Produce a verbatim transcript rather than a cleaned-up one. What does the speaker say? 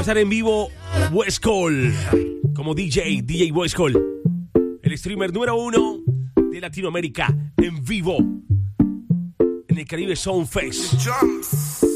estar en vivo West Cole como D J, D J West Cole, el streamer número uno de Latinoamérica en vivo en el Caribe Sound Fest.